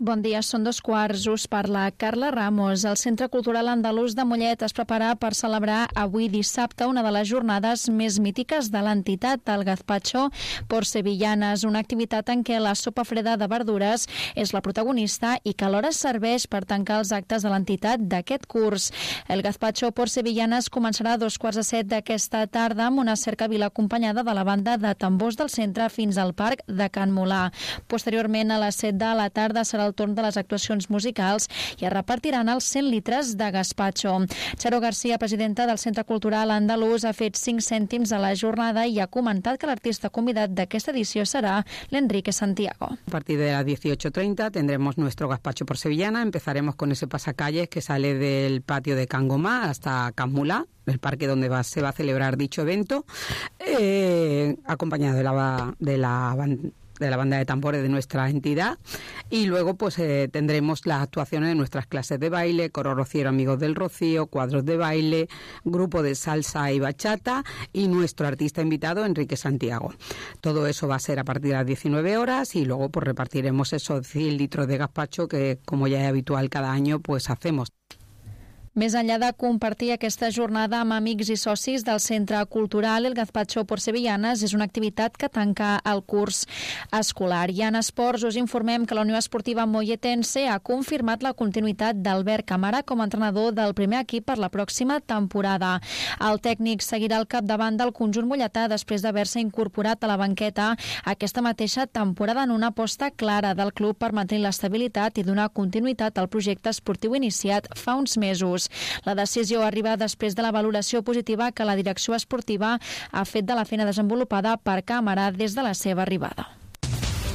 Bon dia, són 2:15. Us parla Carla Ramos. El Centre Cultural Andalús de Mollet es prepara per celebrar avui dissabte una de les jornades més mítiques de l'entitat, el Gazpacho por Sevillanas, una activitat en què la sopa freda de verdures és la protagonista i que alhora serveix per tancar els actes de l'entitat d'aquest curs. El Gazpacho por Sevillanas començarà a 6:45 d'aquesta tarda amb una cercavila acompanyada de la banda de tambors del centre fins al parc de Can Molà. Posteriorment, a les 7 de la tarda serà el torn de les actuacions musicals i es repartiran els 100 litres de gazpacho. Charo García, presidenta del Centre Cultural Andalús, ha fet 5 cèntims a la jornada i ha comentat que l'artista convidat d'aquesta edició serà l'Enrique Santiago. A partir de las 18:30 tendremos nuestro gazpacho por sevillana. Empezaremos con ese pasacalles que sale del patio de Can Gomá hasta Can Mulá, el parque donde se va a celebrar dicho evento, acompañado de la banda de tambores de nuestra entidad, y luego pues tendremos las actuaciones de nuestras clases de baile, coro rociero Amigos del Rocío, cuadros de baile, grupo de salsa y bachata y nuestro artista invitado Enrique Santiago. Todo eso va a ser a partir de las 19 horas y luego pues repartiremos esos 100 litros de gazpacho que, como ya es habitual cada año, pues hacemos. Més enllà de compartir aquesta jornada amb amics i socis del Centre Cultural, el Gazpacho por Sevillanas és una activitat que tanca el curs escolar. I en esports us informem que la Unió Esportiva Molletense ha confirmat la continuïtat d'Albert Camara com a entrenador del primer equip per la pròxima temporada. El tècnic seguirà al capdavant del conjunt molletà després d'haver-se incorporat a la banqueta aquesta mateixa temporada en una aposta clara del club per mantenir l'estabilitat i donar continuïtat al projecte esportiu iniciat fa uns mesos. La decisió arriba després de la valoració positiva que la direcció esportiva ha fet de la feina desenvolupada per Camara des de la seva arribada.